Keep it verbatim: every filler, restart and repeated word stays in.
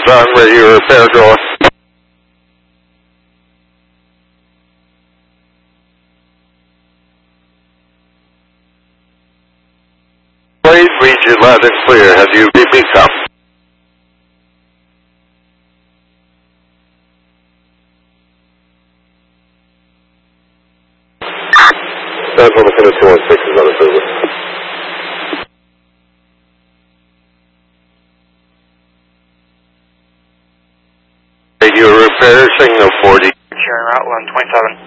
on radio repair going. Please read you loud and clear. Have you B B come? That's one of the two one six is on the service. Radio repair, signal forty. Sharing route one twenty-seven.